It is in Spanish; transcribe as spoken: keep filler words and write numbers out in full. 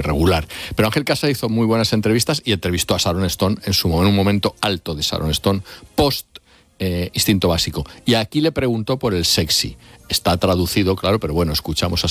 regular. Pero Ángel Casas hizo muy buenas entrevistas y entrevistó a Sharon Stone en su en un momento alto de Sharon Stone, post eh, Instinto Básico. Y aquí le preguntó por el sexy. Está traducido, claro, pero bueno, escuchamos a